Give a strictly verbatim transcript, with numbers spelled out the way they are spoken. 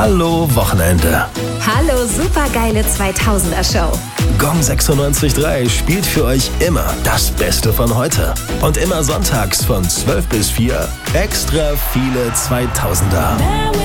Hallo Wochenende. Hallo supergeile zweitausender Show. Gong sechsundneunzig Komma drei spielt für euch immer das Beste von heute. Und immer sonntags von zwölf bis vier extra viele zweitausender.